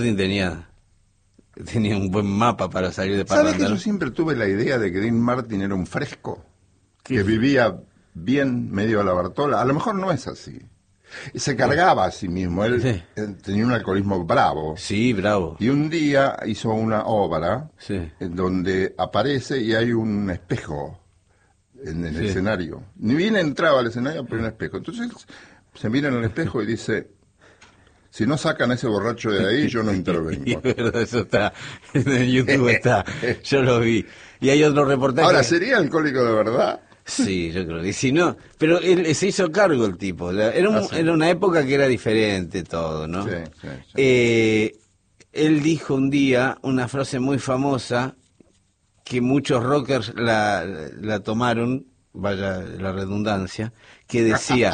tenía un buen mapa para salir de ¿Sabes parranda, que yo ¿no? siempre tuve la idea de que Dean Martin era un fresco? ¿Qué? Que vivía bien medio a la Bartola. A lo mejor no es así. Se cargaba a sí mismo. Él Sí, tenía un alcoholismo bravo. sí, bravo. Y un día hizo una obra Sí, en donde aparece y hay un espejo en el sí. escenario. Ni bien entraba al escenario, pero un espejo. Entonces se mira en el espejo y dice, si no sacan a ese borracho de ahí, yo no Y intervengo. es verdad, eso está, en YouTube está, yo lo vi. Y hay otro Ahora, reportaje. ¿sería alcohólico de verdad? Sí, yo creo que si no, pero él se hizo cargo el tipo. Ah, sí. Era una época que era diferente todo, Sí, ¿no? sí, sí. Eh, Él dijo un día una frase muy famosa que muchos rockers la tomaron, vaya la redundancia, que decía: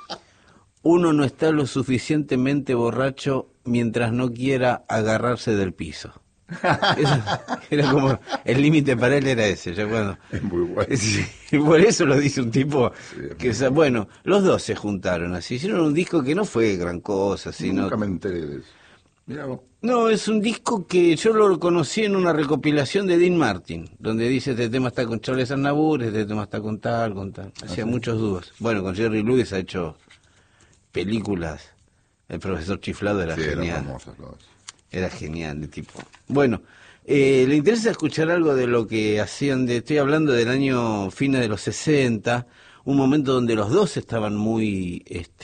uno no está lo suficientemente borracho mientras no quiera agarrarse del piso. Eso era como, el límite para él era ese, ya cuando... Es muy bueno. Sí, por eso lo dice un tipo Sí, es que, muy bueno. bueno, los dos se juntaron así, hicieron un disco que no fue gran cosa, sino... Nunca me enteré de eso. Mira vos. No, es un disco que yo lo conocí en una recopilación de Dean Martin, donde dice: este tema está con Charles Aznavour, este tema está con tal, con tal. ¿Ah, Hacía sí? muchos dúos. Bueno, con Jerry Lewis ha hecho películas. El profesor Chiflado era Sí, era genial. famoso todo eso. Era genial de tipo. Bueno, ¿le interesa escuchar algo de lo que hacían? Estoy hablando del año fines de los 60, un momento donde los dos estaban muy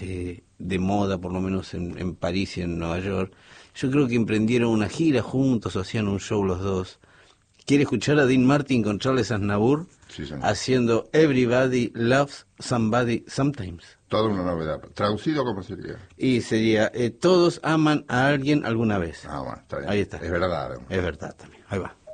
de moda, por lo menos en París y en Nueva York. Yo creo que emprendieron una gira juntos, hacían un show los dos. ¿Quiere escuchar a Dean Martin con Charles Aznavour Sí, señor. haciendo Everybody Loves Somebody Sometimes? Toda una novedad. ¿Traducido cómo sería? Y sería, todos aman a alguien alguna vez. Ah, bueno, está bien. Ahí está. Es verdad. Es verdad también. Ahí va.